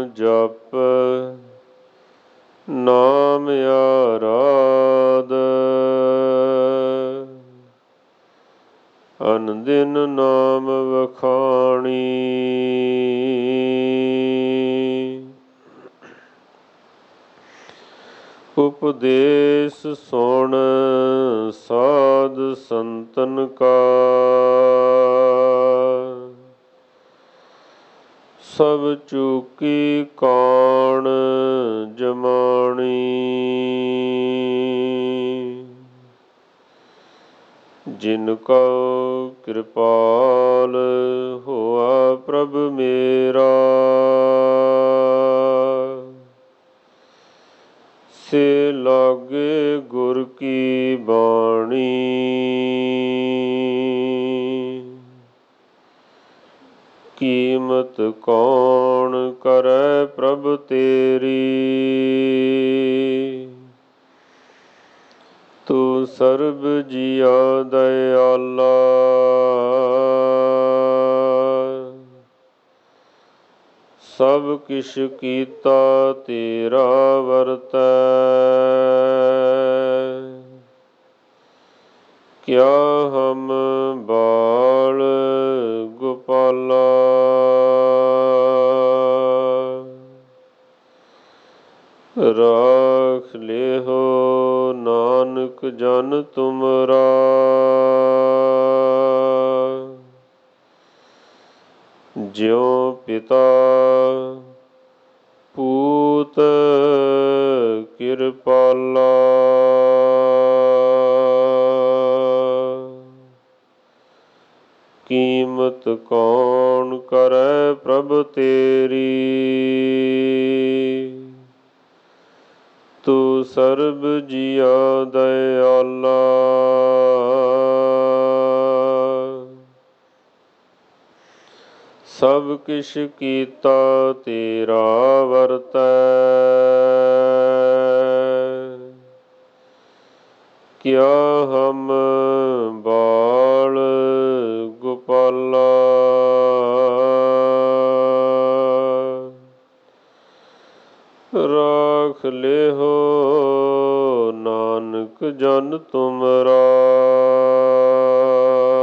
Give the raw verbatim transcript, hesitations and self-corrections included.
ਜਪ ਨਾਮ ਆਰਾਧ। ਅਨਦਿਨ ਨਾਮ ਵਖਾਣੀ ਉਪਦੇਸ ਸੁਣ ਸਾਧ ਸੰਤਨ ਕਾ। ਸਭ ਚੂਕੀ ਕਾਣ ਜਮਾਣੀ ਜਿਨ ਕਉ ਕਿਰਪਾਲ ਹੋਆ ਪ੍ਰਭ ਮੇਰਾ। ਸੇ ਲਾਗੇ ਗੁਰ ਕੀ ਬਾਣੀ ਕੀਮਤ ਕੌਣ ਕਰੈ ਪ੍ਰਭ ਤੇਰੀ। ਤੂੰ ਸਰਬ ਜੀਆ ਦਇਆਲਾ ਸਭ ਕਿਛ ਕੀਤਾ ਤੇਰਾ ਵਰਤੈ। ਕਿਆ ਹਮ ਬਾਲ ਗੋਪਾਲਾ ਰਾਖ ਲਿਹੋ ਨਾਨਕ ਜਨ ਤੁਮਰਾ। ਜਿਉ ਪਿਤਾ ਪੂਤ ਕਿਰਪਾਲਾ ਕੀਮਤ ਕੌਣ ਕਰੈ ਪ੍ਰਭ ਤੇਰੀ। ਤੂੰ ਸਰਬ ਜੀਆ ਦਇਆਲਾ ਸਭ ਕਿਛ ਕੀਤਾ ਤੇਰਾ ਵਰਤੈ। ਕਿਆ ਹਮ ਬਾਲ ਗੋਪਾਲਾ ਰਾਖ ਲਿਹੋ ਨਾਨਕ ਜਨ ਤੁਮਰਾ।